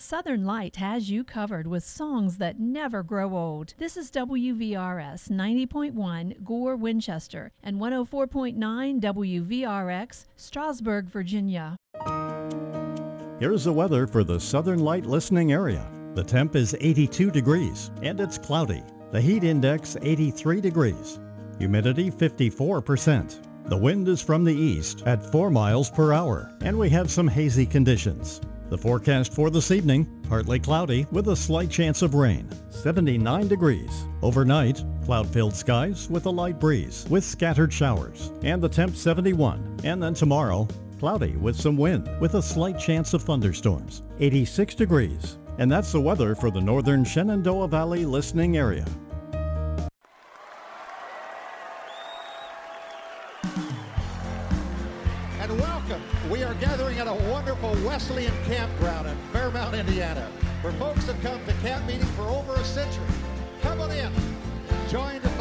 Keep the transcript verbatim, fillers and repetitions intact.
Southern Light has you covered with songs that never grow old. This is W V R S ninety point one Gore, Winchester, and one oh four point nine W V R X, Strasburg, Virginia. Here's the weather for the Southern Light listening area. The temp is eighty-two degrees, and it's cloudy. The heat index eighty-three degrees. Humidity fifty-four percent. The wind is from the east at four miles per hour, and we have some hazy conditions. The forecast for this evening, partly cloudy with a slight chance of rain, seventy-nine degrees. Overnight, cloud-filled skies with a light breeze with scattered showers, and the temp seventy-one. And then tomorrow, cloudy with some wind with a slight chance of thunderstorms, eighty-six degrees. And that's the weather for the northern Shenandoah Valley listening area. And welcome. We are gathering at a wonderful Wesleyan campground in Fairmount, Indiana, where folks have come to camp meeting for over a century. Come on in. Join the